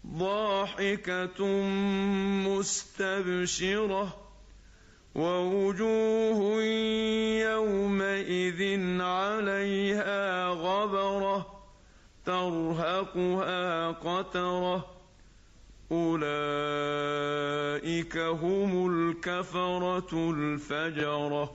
ضاحكة مستبشرة ووجوه يومئذ عليها غبرة ترهقها قترة أولئك هم الكفرة الفجرة.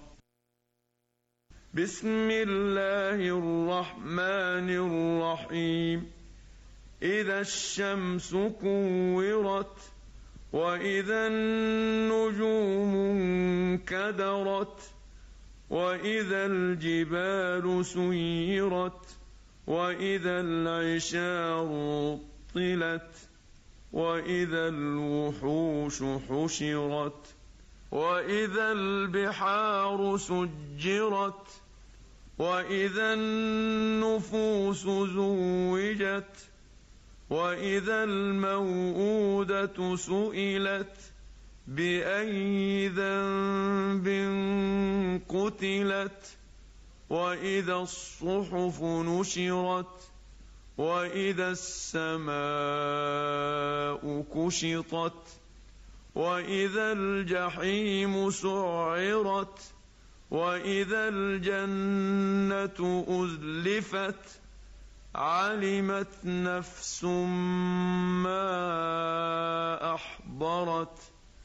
بسم الله الرحمن الرحيم. إذا الشمس كورت وإذا النجوم انكدرت وإذا الجبال سيرت وإذا العشار طلت وإذا الوحوش حشرت وإذا البحار سجرت وإذا النفوس زوجت وإذا الموءودة سئلت بأي ذنب قتلت وإذا الصحف نشرت وإذا السماء كشطت وإذا الجحيم سعرت وإذا الجنة أزلفت علمت نفس ما أحضرت